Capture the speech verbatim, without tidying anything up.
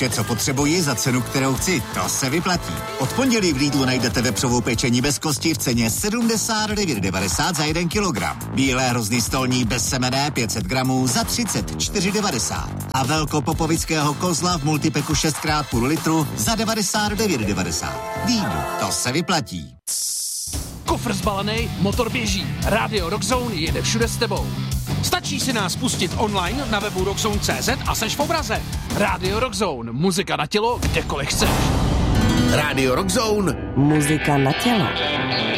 Vše, co potřebuji za cenu, kterou chci, to se vyplatí. Od pondělí v Lidlu najdete vepřovou pečení bez kosti v ceně sedmdesát devět devadesát za jeden kilogram. Bílé hrozný stolní bez semene pět set gramů za třicet čtyři devadesát. A velkopopovického kozla v multipeku šest krát půl litru za devadesát devět devadesát. Lidl, to se vyplatí. Kofr zbalený, motor běží. Rádio Rockzone jede všude s tebou. Stačí si nás pustit online na webu rockzone tečka cé zet a seš v obraze. Rádio Rockzone, muzika na tělo, kdekoliv chceš. Rádio Rockzone, muzika na tělo.